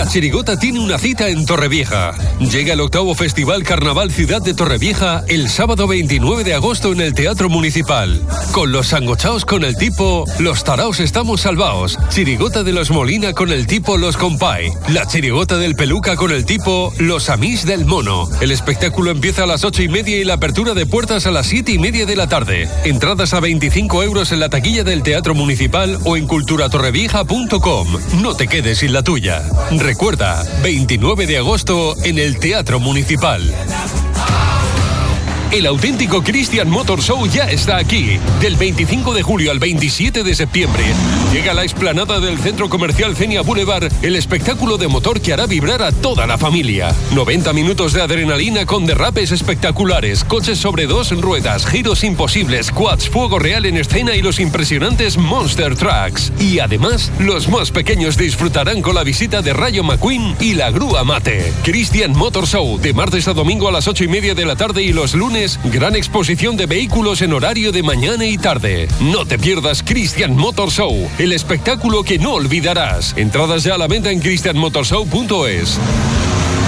La Chirigota tiene una cita en Torrevieja. Llega el 8º Festival Carnaval Ciudad de Torrevieja el sábado 29 de agosto en el Teatro Municipal. Con los sangochaos con el tipo Los Taraos Estamos Salvaos. Chirigota de los Molina con el tipo Los Compay. La Chirigota del Peluca con el tipo Los Amís del Mono. El espectáculo empieza a las 8:30 y la apertura de puertas a las 7:30 de la tarde. Entradas a 25 euros en la taquilla del Teatro Municipal o en culturatorrevieja.com. No te quedes sin la tuya. Recuerda, 29 de agosto en el Teatro Municipal. El auténtico Christian Motor Show ya está aquí. Del 25 de julio al 27 de septiembre llega a la explanada del Centro Comercial Cenia Boulevard el espectáculo de motor que hará vibrar a toda la familia. 90 minutos de adrenalina con derrapes espectaculares, coches sobre 2 ruedas, giros imposibles, quads, fuego real en escena y los impresionantes Monster Trucks. Y además, los más pequeños disfrutarán con la visita de Rayo McQueen y la Grúa Mate. Christian Motor Show, de martes a domingo a las 8:30 de la tarde y los lunes gran exposición de vehículos en horario de mañana y tarde. No te pierdas Christian Motor Show, el espectáculo que no olvidarás. Entradas ya a la venta en christianmotorshow.es.